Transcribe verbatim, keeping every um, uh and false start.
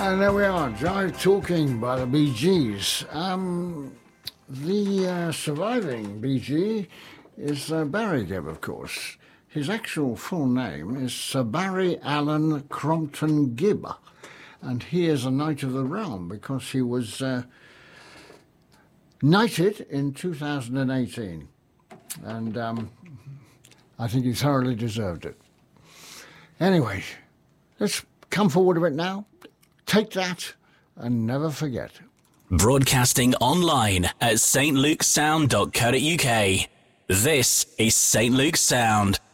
And there we are, Jive Talking by the Bee Gees. Um, the uh, surviving Bee Gee is uh, Barry Gibb, of course. His actual full name is Sir Barry Allen Crompton Gibb, and he is a Knight of the Realm because he was uh, knighted in two thousand eighteen, and um, I think he thoroughly deserved it. Anyway, let's come forward a bit now. Take that and never forget. Broadcasting online at s t lukesound dot co dot u k. This is Saint Luke's Sound.